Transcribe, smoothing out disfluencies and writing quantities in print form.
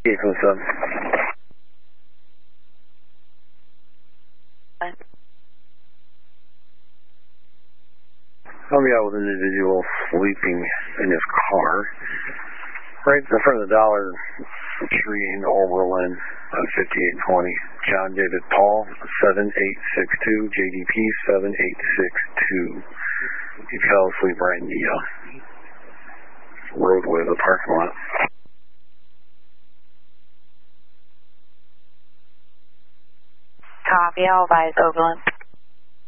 from the sub. I'll be out with an individual sleeping in his car, right in front of the Dollar Tree in Oberlin on 5820. John David Paul, 7862, JDP 7862. He fell asleep right in the roadway of the parking lot. Copy, I'll advise Oberlin.